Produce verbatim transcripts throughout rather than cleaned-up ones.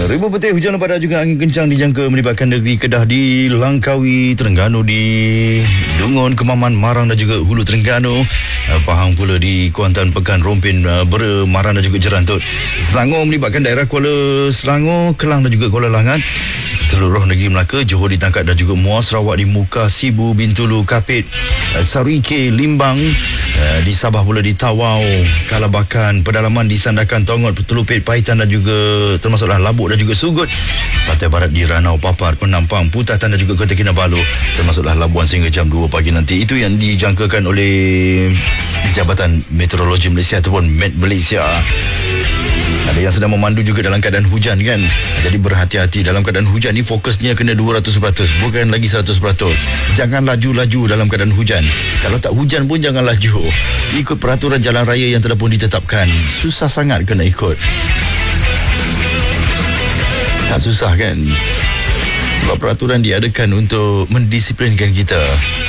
Ribuan petir hujan lebat juga angin kencang dijangka melibatkan negeri Kedah di Langkawi, Terengganu di Dungun, Kemaman, Marang dan juga Hulu Terengganu, Pahang pula di Kuantan, Pekan, Rompin, Bera, Marang dan juga Jerantut. Selangor melibatkan daerah Kuala Selangor, Kelang dan juga Kuala Langat. Seluruh negeri Melaka, Johor ditangkap dan juga Muar, Sarawak di Muka, Sibu, Bintulu, Kapit, Sarike, Limbang, di Sabah pula di Tawau, Kalabakan, pedalaman di Sandakan, Tongot, Telupit, Paitan dan juga termasuklah Labuk dan juga Sugut. Pantai Barat di Ranau, Papar, Penampang, Putatan dan juga Kota Kinabalu, termasuklah Labuan sehingga jam dua pagi nanti. Itu yang dijangkakan oleh Jabatan Meteorologi Malaysia ataupun Met Malaysia. Ada yang sedang memandu juga dalam keadaan hujan kan. Jadi berhati-hati dalam keadaan hujan ni, fokusnya kena dua ratus peratus, bukan lagi seratus peratus. Jangan laju-laju dalam keadaan hujan. Kalau tak hujan pun jangan laju. Ikut peraturan jalan raya yang telah pun ditetapkan. Susah sangat kena ikut. Tak susah kan? Sebab peraturan diadakan untuk mendisiplinkan kita.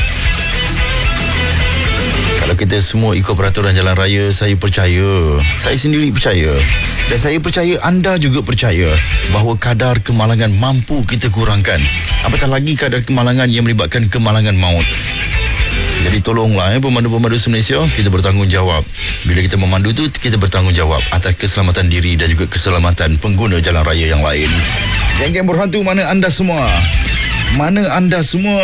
Kalau kita semua ikut peraturan jalan raya, saya percaya, saya sendiri percaya, dan saya percaya anda juga percaya bahawa kadar kemalangan mampu kita kurangkan. Apatah lagi kadar kemalangan yang melibatkan kemalangan maut. Jadi tolonglah eh, pemandu-pemandu Malaysia, kita bertanggungjawab. Bila kita memandu tu, kita bertanggungjawab atas keselamatan diri dan juga keselamatan pengguna jalan raya yang lain. Geng-geng berhantu, mana anda semua? Mana anda semua?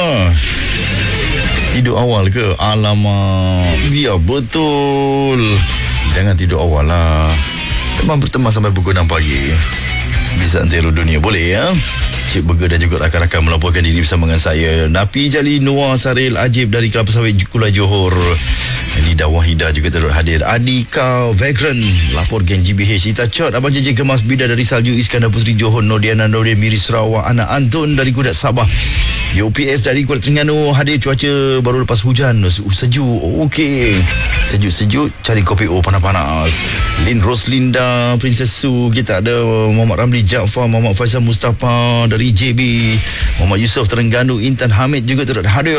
Tidur awal ke? Alamak, ya betul. Jangan tidur awal lah. Teman berteman sampai pukul enam pagi. Bisa antero dunia, boleh ya? Cik Burger dan juga rakan-rakan melaporkan diri bersama dengan saya, Napi Jali, Noah, Saril, Ajib dari Kelapa Sawit, Kulai Johor. Ini Dawah Hida juga turut hadir. Adika Vagrant, lapor geng G B H. Ita Chot, Abang Jeje Kemas, Bida dari Salju, Iskandar Putri Johor, Nordiana Nordin, Miri Sarawak, Anak Antun dari Kudat Sabah, U P S dari Kuala Terengganu. Hadir cuaca baru lepas hujan, sejuk. Okey, sejuk-sejuk, cari kopi O panas-panas. Lin Roslinda, Princess Su. Kita ada Muhammad Ramli Jaafar, Muhammad Faisal Mustafa dari J B, Muhammad Yusof Terengganu, Intan Hamid juga turut hadir.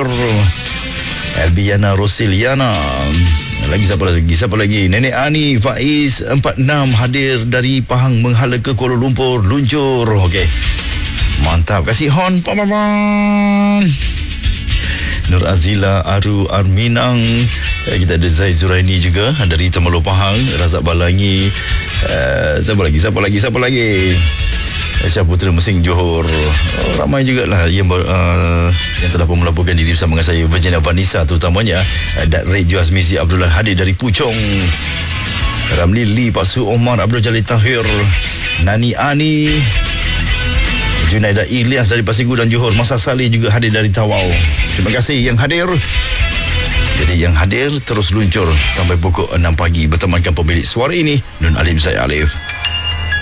Elbiana Rosiliana. Lagi siapa lagi? Siapa lagi? Nenek Ani Faiz empat enam hadir dari Pahang menghala ke Kuala Lumpur, luncur. Okey. Mantap. Kasih hon. Paman. Nur Azila, Aru Arminang. Kita ada Zaid Zuraini juga dari Temerloh Pahang, Razak Balangi. Uh, siapa lagi? Siapa lagi? Siapa lagi? Syah Putra Mesing Johor. Oh, ramai jugalah yang uh, yang telah pun melaporkan diri bersama dengan saya. Virginia Vanessa terutamanya, uh, Dat Ray Juaz Mizi Abdullah hadir dari Puchong. Ramli Lee, Pasu Omar, Abdul Jalil Tahir, Nani Ani, Junaida Ilyas dari Pasir Gudang Johor, Masa Saleh juga hadir dari Tawau. Terima kasih yang hadir. Jadi yang hadir terus luncur sampai pukul enam pagi bertemankan pemilik suara ini, Nun Alim saya Alif.